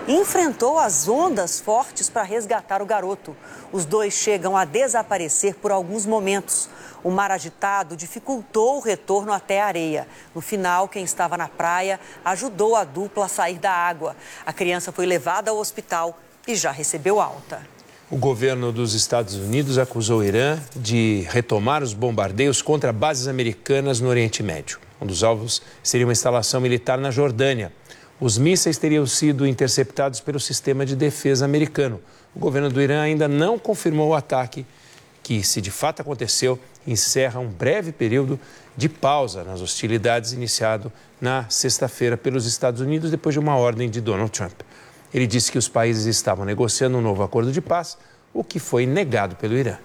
e enfrentou as ondas fortes para resgatar o garoto. Os dois chegam a desaparecer por alguns momentos. O mar agitado dificultou o retorno até a areia. No final, quem estava na praia ajudou a dupla a sair da água. A criança foi levada ao hospital e já recebeu alta. O governo dos Estados Unidos acusou o Irã de retomar os bombardeios contra bases americanas no Oriente Médio. Um dos alvos seria uma instalação militar na Jordânia. Os mísseis teriam sido interceptados pelo sistema de defesa americano. O governo do Irã ainda não confirmou o ataque, que, se de fato aconteceu, encerra um breve período de pausa nas hostilidades iniciado na sexta-feira pelos Estados Unidos depois de uma ordem de Donald Trump. Ele disse que os países estavam negociando um novo acordo de paz, o que foi negado pelo Irã.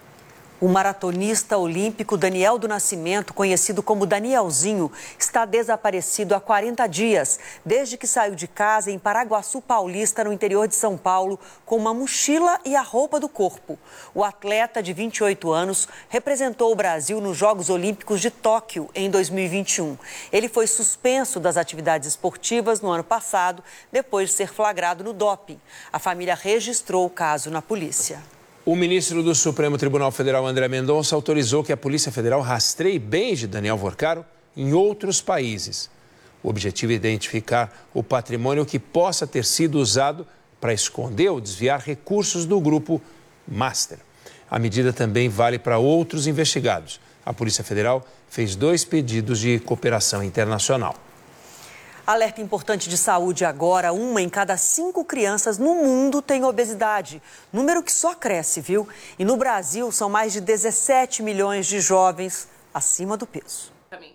O maratonista olímpico Daniel do Nascimento, conhecido como Danielzinho, está desaparecido há 40 dias, desde que saiu de casa em Paraguaçu Paulista, no interior de São Paulo, com uma mochila e a roupa do corpo. O atleta de 28 anos representou o Brasil nos Jogos Olímpicos de Tóquio em 2021. Ele foi suspenso das atividades esportivas no ano passado, depois de ser flagrado no doping. A família registrou o caso na polícia. O ministro do Supremo Tribunal Federal, André Mendonça, autorizou que a Polícia Federal rastreie bens de Daniel Vorcaro em outros países. O objetivo é identificar o patrimônio que possa ter sido usado para esconder ou desviar recursos do grupo Master. A medida também vale para outros investigados. A Polícia Federal fez 2 pedidos de cooperação internacional. Alerta importante de saúde agora: 1 em cada 5 crianças no mundo tem obesidade. Número que só cresce, viu? E no Brasil são mais de 17 milhões de jovens acima do peso.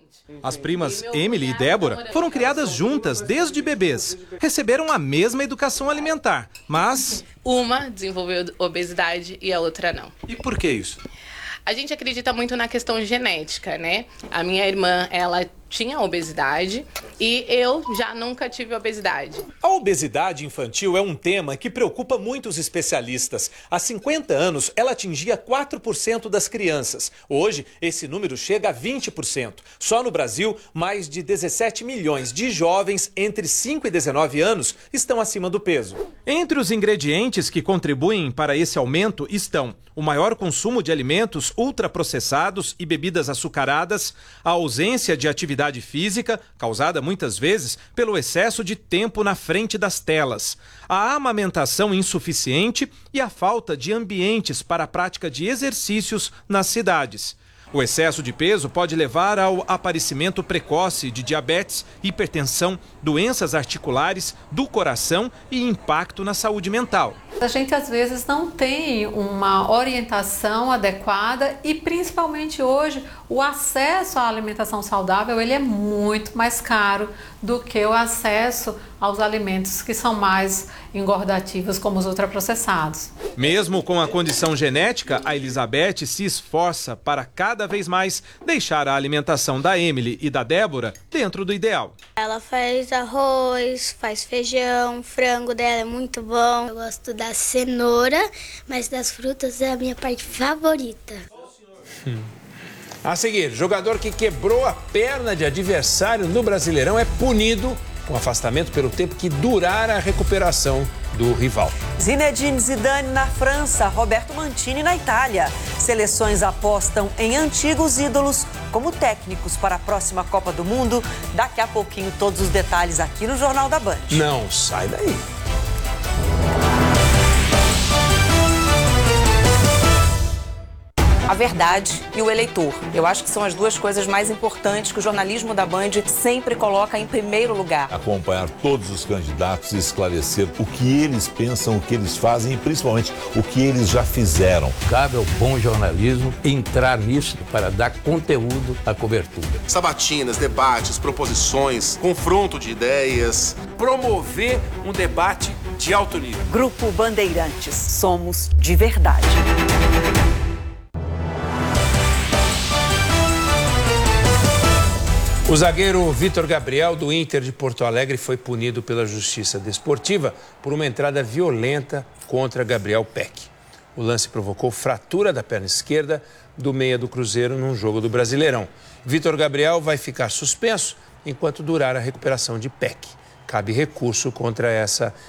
As primas Emily e Débora foram criadas juntas desde bebês. Receberam a mesma educação alimentar, mas uma desenvolveu obesidade e a outra não. E por que isso? A gente acredita muito na questão genética, né? A minha irmã, ela tinha obesidade e eu já nunca tive obesidade. A obesidade infantil é um tema que preocupa muitos especialistas. Há 50 anos, ela atingia 4% das crianças. Hoje, esse número chega a 20%. Só no Brasil, mais de 17 milhões de jovens entre 5 e 19 anos estão acima do peso. Entre os ingredientes que contribuem para esse aumento estão o maior consumo de alimentos ultraprocessados e bebidas açucaradas, a ausência de atividade física, causada muitas vezes pelo excesso de tempo na frente das telas, a amamentação insuficiente e a falta de ambientes para a prática de exercícios nas cidades. O excesso de peso pode levar ao aparecimento precoce de diabetes, hipertensão, doenças articulares, do coração e impacto na saúde mental. A gente às vezes não tem uma orientação adequada e principalmente hoje o acesso à alimentação saudável ele é muito mais caro do que o acesso aos alimentos que são mais engordativos como os ultraprocessados. Mesmo com a condição genética, a Elizabeth se esforça para cada vez mais deixar a alimentação da Emily e da Débora dentro do ideal. Ela faz arroz, faz feijão, frango dela é muito bom. Eu gosto da cenoura, mas das frutas é a minha parte favorita. A seguir, jogador que quebrou a perna de adversário no Brasileirão é punido com afastamento pelo tempo que durar a recuperação do rival. Zinedine Zidane na França, Roberto Mantini na Itália. Seleções apostam em antigos ídolos como técnicos para a próxima Copa do Mundo. Daqui a pouquinho todos os detalhes aqui no Jornal da Band. Não sai daí. A verdade e o eleitor. Eu acho que são as duas coisas mais importantes que o jornalismo da Band sempre coloca em primeiro lugar. Acompanhar todos os candidatos e esclarecer o que eles pensam, o que eles fazem e principalmente o que eles já fizeram. Cabe ao bom jornalismo entrar nisso para dar conteúdo à cobertura. Sabatinas, debates, proposições, confronto de ideias. Promover um debate de alto nível. Grupo Bandeirantes. Somos de verdade. O zagueiro Vitor Gabriel, do Inter de Porto Alegre, foi punido pela Justiça Desportiva por uma entrada violenta contra Gabriel Peck. O lance provocou fratura da perna esquerda do meia do Cruzeiro num jogo do Brasileirão. Vitor Gabriel vai ficar suspenso enquanto durar a recuperação de Peck. Cabe recurso contra essa